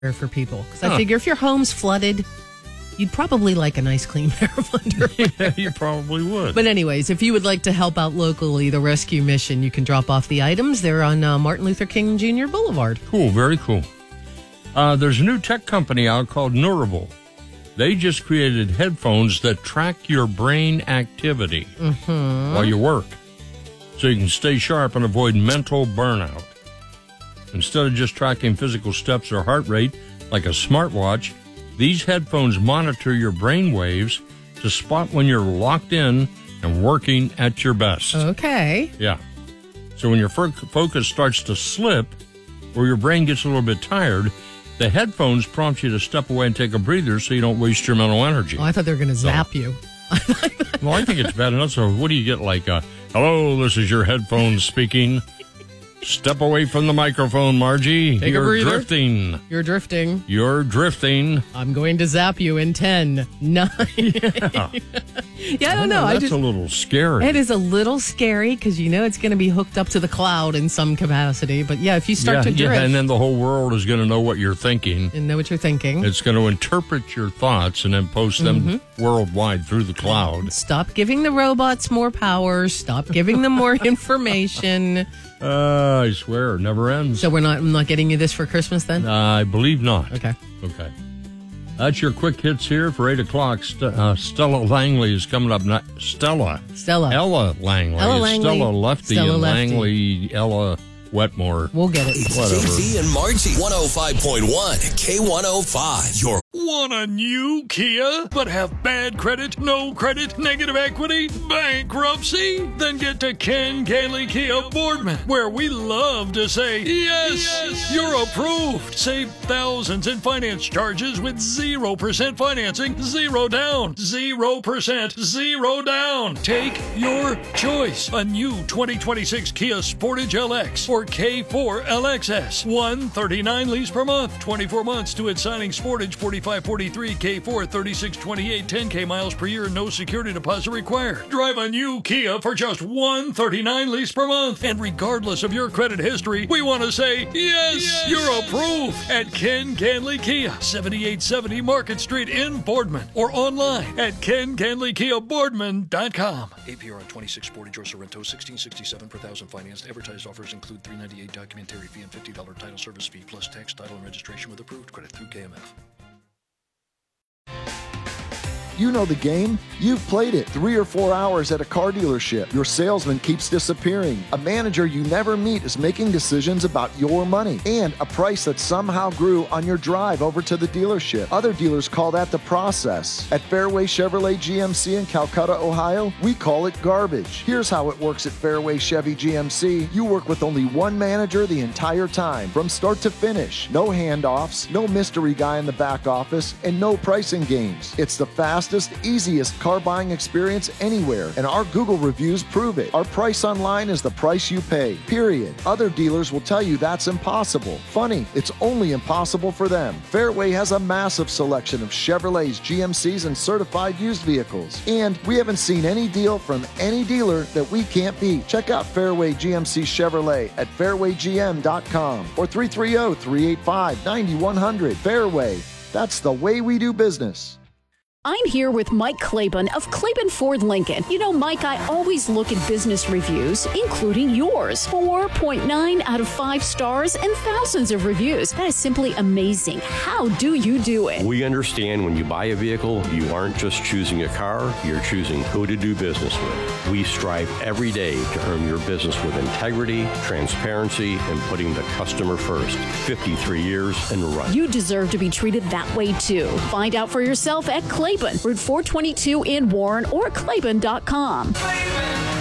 for people. Because I figure if your home's flooded, you'd probably like a nice clean pair of underwear. Yeah, you probably would. But anyways, if you would like to help out locally, the rescue mission, you can drop off the items. They're on Martin Luther King Jr. Boulevard. Cool, very cool. There's a new tech company out called Neurable. They just created headphones that track your brain activity while you work, so you can stay sharp and avoid mental burnout. Instead of just tracking physical steps or heart rate like a smartwatch, these headphones monitor your brain waves to spot when you're locked in and working at your best. Okay. Yeah. So when your focus starts to slip or your brain gets a little bit tired, the headphones prompt you to step away and take a breather so you don't waste your mental energy. Oh, I thought they were going to zap you. Well, I think it's bad enough. So what do you get like, hello, this is your headphones speaking. Step away from the microphone, Margie. Take a breather. Drifting. You're drifting. You're drifting. I'm going to zap you in 10, 9. Yeah, I don't know. That's a little scary. It is a little scary because you know it's going to be hooked up to the cloud in some capacity. But yeah, if you start to drift. Yeah, and then the whole world is going to know what you're thinking. And know what you're thinking. It's going to interpret your thoughts and then post them worldwide through the cloud. Stop giving the robots more power. Stop giving them more information. I swear, it never ends. So I'm not getting you this for Christmas then? I believe not. Okay. That's your quick hits here for 8 o'clock. Stella Langley is coming up. Stella. Ella Langley. Stella Lefty and Langley, Ella Wetmore. We'll get it. Whatever. JP and Margie, 105.1 K105. Your Want a new Kia, but have bad credit, no credit, negative equity, bankruptcy? Then get to Ken Gailey Kia Boardman, where we love to say, yes, you're approved. Save thousands in finance charges with 0% financing, 0 down, 0%, 0 down. Take your choice. A new 2026 Kia Sportage LX or K4 LXS. $139 lease per month, 24 months to its signing. Sportage 4543, K4 3628, 10K miles per year, no security deposit required. Drive a new Kia for just $139 lease per month. And regardless of your credit history, we want to say, yes, you're approved at Ken Ganley Kia, 7870 Market Street in Boardman, or online at KenGanleyKiaBoardman.com. APR on 26 Sportage or Sorrento, $1,667 per thousand financed. Advertised offers include $398 documentary fee and $50 title service fee, plus tax, title, and registration with approved credit through KMF. You know the game. You've played it. 3 or 4 hours at a car dealership. Your salesman keeps disappearing. A manager you never meet is making decisions about your money. And a price that somehow grew on your drive over to the dealership. Other dealers call that the process. At Fairway Chevrolet GMC in Calcutta, Ohio, we call it garbage. Here's how it works at Fairway Chevy GMC. You work with only one manager the entire time, from start to finish. No handoffs, no mystery guy in the back office, and no pricing games. It's the fastest, easiest car buying experience anywhere, and our Google reviews prove it. Our price online is the price you pay, period. Other dealers will tell you that's impossible. Funny, it's only impossible for them. Fairway has a massive selection of Chevrolets, GMCs, and certified used vehicles. And we haven't seen any deal from any dealer that we can't beat. Check out Fairway GMC Chevrolet at fairwaygm.com or 330-385-9100. Fairway, that's the way we do business. I'm here with Mike Claiborne of Claiborne Ford Lincoln. You know, Mike, I always look at business reviews, including yours. 4.9 out of 5 stars and thousands of reviews. That is simply amazing. How do you do it? We understand when you buy a vehicle, you aren't just choosing a car, you're choosing who to do business with. We strive every day to earn your business with integrity, transparency, and putting the customer first. 53 years and running. You deserve to be treated that way, too. Find out for yourself at Claiborne, Route 422 in Warren, or Claiborne.com.